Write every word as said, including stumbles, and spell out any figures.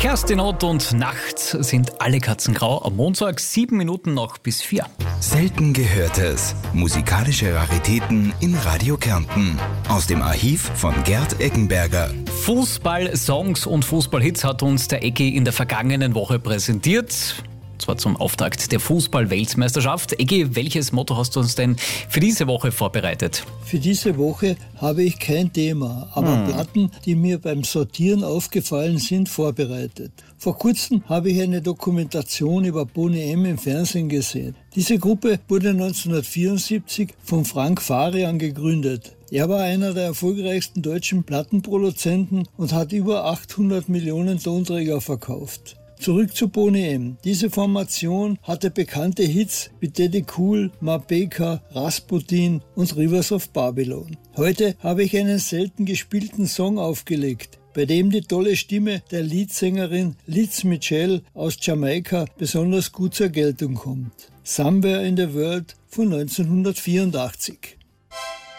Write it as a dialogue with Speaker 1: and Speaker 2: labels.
Speaker 1: Kerstin Ott und Nacht sind alle Katzen grau. Am Montag sieben Minuten noch bis vier.
Speaker 2: Selten Gehörtes. Musikalische Raritäten in Radio Kärnten. Aus dem Archiv von Gerd Eggenberger.
Speaker 1: Fußball-Songs und Fußballhits hat uns der Eggi in der vergangenen Woche präsentiert. Zwar zum Auftakt der Fußball-Weltmeisterschaft. Eggi, welches Motto hast du uns denn für diese Woche vorbereitet?
Speaker 3: Für diese Woche habe ich kein Thema, aber hm. Platten, die mir beim Sortieren aufgefallen sind, vorbereitet. Vor kurzem habe ich eine Dokumentation über Boney M im Fernsehen gesehen. Diese Gruppe wurde neunzehnhundertvierundsiebzig von Frank Farian gegründet. Er war einer der erfolgreichsten deutschen Plattenproduzenten und hat über achthundert Millionen Tonträger verkauft. Zurück zu Boney M. Diese Formation hatte bekannte Hits wie Daddy Cool, Ma Baker, Rasputin und Rivers of Babylon. Heute habe ich einen selten gespielten Song aufgelegt, bei dem die tolle Stimme der Leadsängerin Liz Mitchell aus Jamaika besonders gut zur Geltung kommt. Somewhere in the World von neunzehnhundertvierundachtzig.